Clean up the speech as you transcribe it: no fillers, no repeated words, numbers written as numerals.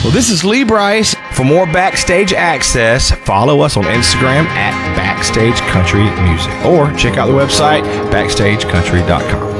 Well, this is Lee Brice. For more backstage access, follow us on Instagram at Backstage Country Music or check out the website backstagecountry.com.